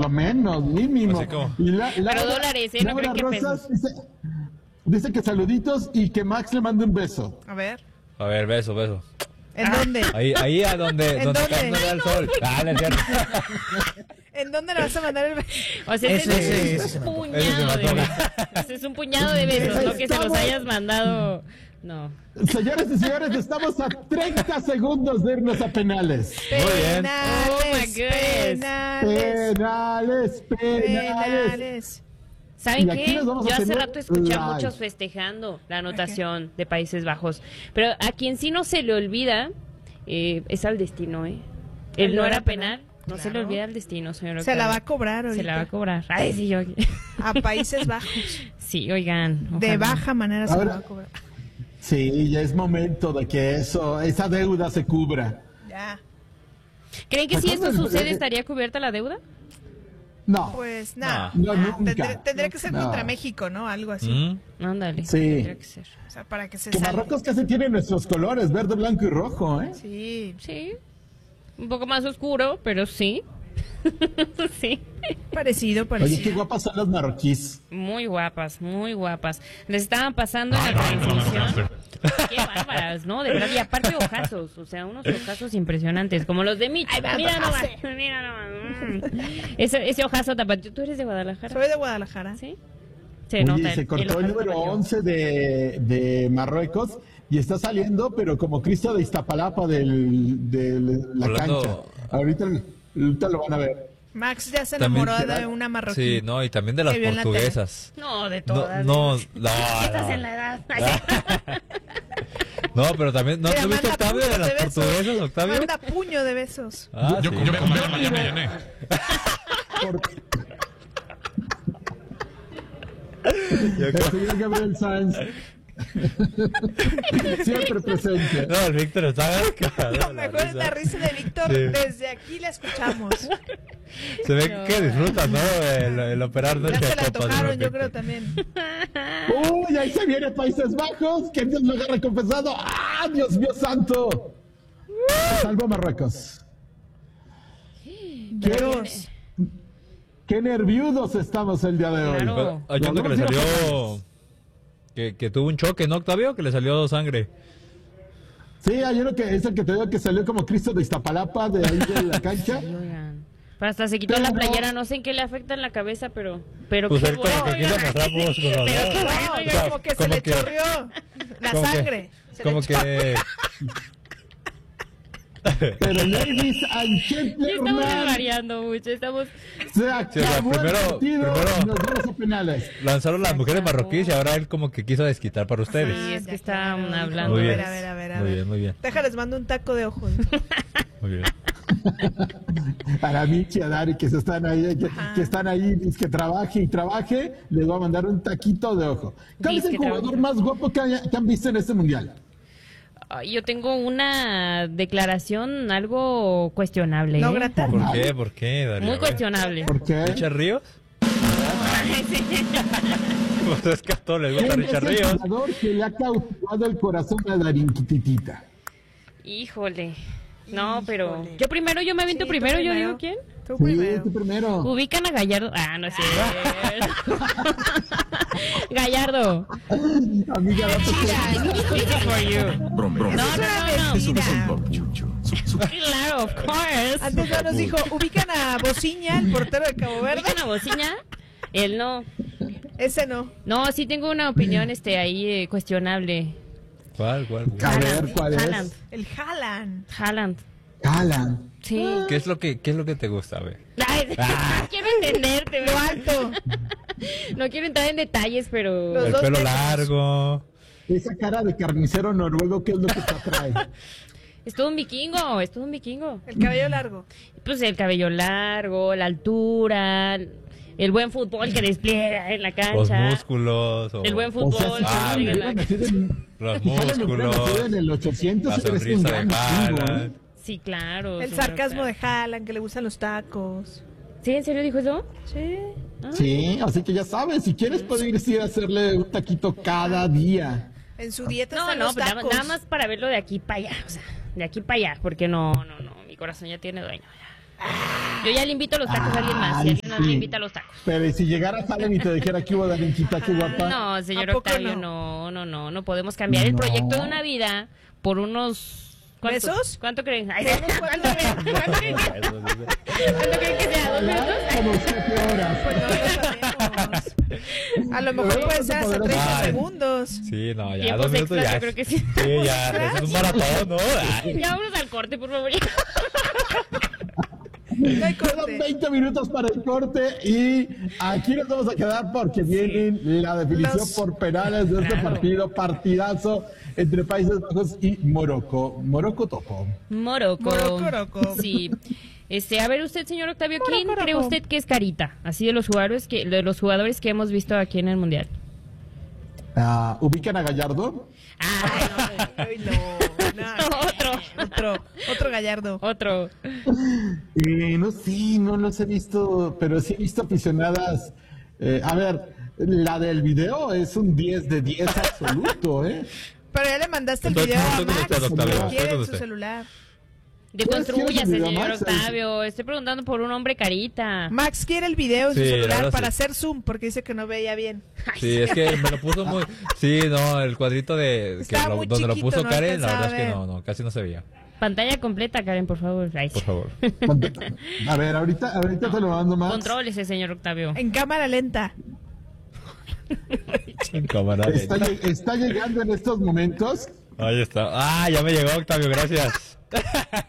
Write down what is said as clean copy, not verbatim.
lo menos, mínimo. Así como. Y Pero dólares, no creo que pesos. Dice que saluditos y que Max le mande un beso. A ver. A ver, beso. ¿En dónde? Ahí a donde ¿En dónde? no da el sol. Ah, no es cierto. ¿En dónde le vas a mandar el beso? O sea, ese es un puñado de besos. Ese es un puñado de besos, no que se los hayas mandado. No. Señores y señores, estamos a 30 segundos de irnos a penales. Muy bien. Oh my goodness. Penales. ¿Saben Y aquí qué? nos vamos a Yo hace tener rato escuché a live. muchos festejando la anotación de Países Bajos. Pero a quien sí no se le olvida es al destino, ¿eh? El no era penal. No se le olvida el destino, señor. Se la va a cobrar ahorita. Se la va a cobrar. Ay, sí, yo. A Países Bajos. Sí, oigan. De ojalá. baja manera se Ahora- la va a cobrar. Sí, ya es momento de que esa deuda se cubra. Ya. ¿Creen que si esto ¿Recuerdan? sucede estaría cubierta la deuda? No. Pues nada. No, nunca. Tendría que ser No. contra México, ¿no? Algo así. Ándale. Sí. Tendría que ser. O sea, para que se Que salga. Marruecos casi tiene nuestros colores, verde, blanco y rojo, ¿eh? Sí. Sí. Un poco más oscuro, pero sí. Sí. Parecido. Oye, qué guapas son las marroquíes. Muy guapas, muy guapas. Les estaban pasando en la transmisión. Qué bárbaras, ¿no? De verdad. Y aparte ojazos, o sea, unos ojazos impresionantes, como los de Mitch. Mira nomás, mira nomás. Ese ojazo tapatío. ¿Tú eres de Guadalajara? Soy de Guadalajara. ¿Sí? Se nota. Oye, se cortó el ojazo número tapatío. 11 de Marruecos y está saliendo, pero como Cristo de Iztapalapa de la Hablando- cancha. Ahorita lo van a ver. Max ya se También enamoró será- de una marroquí. Sí, no, y también de las Que vio en la portuguesas. No, de No, todas. no, Estás no. en la edad. No, pero también, ¿no Mira, has visto manda Octavio de puño las besos. portuguesas, Octavio? Manda puño de besos. Ah, Yo sí. me llené. El señor Gabriel Sáenz. Siempre presente. No, el Víctor está Lo mejor es la risa de Víctor. Sí. Desde aquí la escuchamos. Se ve que disfruta, ¿no? El operar Ya noche se de la copas. tocaron, de yo creo repente. también. Uy, ahí se viene Países Bajos. Que Dios lo agarre confesado. ¡Ah, Dios mío santo! Salvo Marruecos. Dios. Qué nerviudos estamos el día de hoy. Claro. Pero hay uno que le salió... Que tuvo un choque, ¿no, Octavio? Que le salió sangre. Sí, hay uno que es el que te digo que salió como Cristo de Iztapalapa de ahí de la cancha. Oigan. Pero hasta se quitó Pero la no. playera, no sé en qué le afecta en la cabeza, pero Pues qué él como que quiso oigan. mostrar músculos, ¿no? Pero qué bueno, No, O sea, como que se le que- chorreó la como que- sangre. Se le Como que... Pero ladies and Sí, estamos gentlemen, variando mucho, estamos... se acabó primero- el partido primero- y nos vamos a penales. Lanzaron las mujeres marroquíes y ahora él como que quiso desquitar para ustedes. Sí, es que ya, estaban claro, hablando. Muy A bien. ver, a ver, a ver, a Muy ver. bien, muy bien. Déjales, mando un taco de ojo. Muy bien. Para Michi y a Dari que están ahí, que están ahí, que trabaje y trabaje, les voy a mandar un taquito de ojo. ¿Cuál es el Disque jugador trabaje. más guapo que han visto en este mundial? Ay, yo tengo una declaración algo cuestionable. No ¿eh? grata. ¿Por qué? ¿Por qué, Darío? Muy cuestionable. ¿Por qué? ¿Richard Ríos? Pues es que a todos les gusta ¿Quién es Richard el Ríos. jugador que le ha cautivado el corazón a Darinquititita? Híjole. No, pero... Yo me aviento Sí, tú primero, yo primero. digo quién. Tú Sí, primero. tú primero. Ubican a Gallardo. Ah, no es cierto. Gallardo. Amiga, This is for you. Broma. No, no, Eso no es Mentira. un chucho. Claro, of course. Antes ya nos dijo, ubican a Bociña, el portero de Cabo Verde. ¿Ubican a Bociña? Él no. Ese no. No, sí tengo una opinión ahí cuestionable. ¿Cuál? A ver, ¿cuál Haaland. es? El Haaland. Haaland. Haaland. Sí. ¿Qué es lo que te gusta? A ver. Ay, no quiero entenderte, Lo alto. No quiero entrar en detalles, pero... Los El dos pelo metros. largo. Esa cara de carnicero noruego, ¿qué es lo que te atrae? Es todo un vikingo, es todo un vikingo. El cabello largo. Pues el cabello largo, la altura, el buen fútbol que despliega en la Los cancha. músculos. El buen O fútbol sea, que si despliega en hubieran la nacido en- Los si Haaland hubiera nacido músculos. en el 800, La eres un sonrisa de gran vikingo, ¿eh? Haaland. Sí, claro. El señor sarcasmo de Octavio. Haaland, que le gustan los tacos. ¿Sí? ¿En serio dijo eso? Sí. Sí, así que ya sabes, si quieres puedes ir a hacerle un taquito cada día. En su dieta No, están no, los pues tacos. nada más para verlo de aquí para allá. O sea, de aquí para allá, porque no, mi corazón ya tiene dueño. Yo ya le invito a los tacos a alguien más. Si Ay, alguien más me sí. invita a los tacos. Pero ¿y si llegara Helen y te dijera que hubo Darinchita, qué guapa? No, señor ¿A poco Octavio, no podemos cambiar el No. proyecto de una vida por unos... ¿cuánto? ¿Besos? ¿Cuánto creen? Ay, ¿cuánto creen? ¿Cuánto creen que sea? ¿2 minutos? Como 7 horas. Pues no lo sabemos. A lo mejor puede ser hasta 30 Ay. segundos. Sí, no, ya Tiempos 2 minutos extras, ya. yo creo que sí. Sí, ya, es un maratón, ¿no? Ay. Ya vámonos al corte, por favor. No hay Quedan corte. 20 minutos para el corte y aquí nos vamos a quedar porque viene la definición Los- por penales de este Claro. partidazo entre Países Bajos y Morocco. Morocco topo. Morocco. Sí. A ver usted, señor Octavio, ¿quién Morocco. cree usted que es carita? Así de los jugadores que hemos visto aquí en el Mundial. ¿Ubican a Gallardo? Ay, Ay, no. Otro Gallardo. otro. No, sí, no los he visto, pero sí he visto aficionadas. A ver, la del video es un 10 de 10 absoluto, ¿eh? Pero ya le mandaste el Entonces, video a estoy con usted, Max. Octavio, Lo estoy quiere con en su usted. celular. Deconstrúyase, ¿Quieres señor Max? Octavio. Estoy preguntando por un hombre carita. Max quiere el video en Sí, su la celular verdad, para sí. hacer zoom porque dice que no veía bien. Sí, es que me lo puso muy... Sí, no, el cuadrito de Estaba muy donde lo chiquito, puso no Karen, la alcanzaba verdad es que a ver. no, casi no se veía. Pantalla completa, Karen, por favor. Ay, Por favor. A ver, ahorita te lo mando más. contrólese, señor Octavio. En cámara lenta. En cámara Está, está llegando en estos momentos. Ahí está. Ah, ya me llegó, Octavio, gracias.